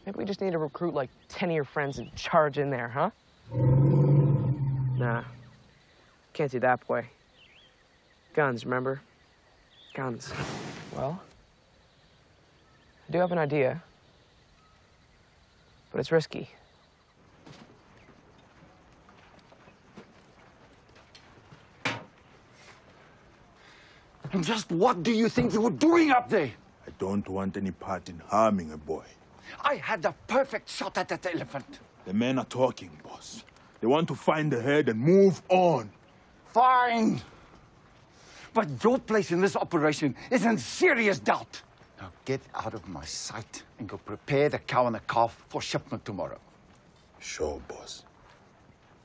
Maybe we just need to recruit like 10 of your friends and charge in there, huh? Nah. Can't do that, boy. Guns, remember? Guns. Well, I do have an idea, but it's risky. And just what do you think you were doing up there? I don't want any part in harming a boy. I had the perfect shot at that elephant. The men are talking, boss. They want to find the head and move on. Fine. But your place in this operation is in serious doubt. Now get out of my sight and go prepare the cow and the calf for shipment tomorrow. Sure, boss.